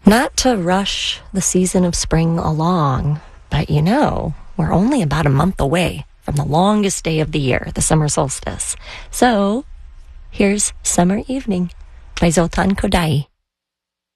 Not to rush the season of spring along, but we're only about a month away from the longest day of the year, the summer solstice. So, here's Summer Evening by Zoltan Kodaly.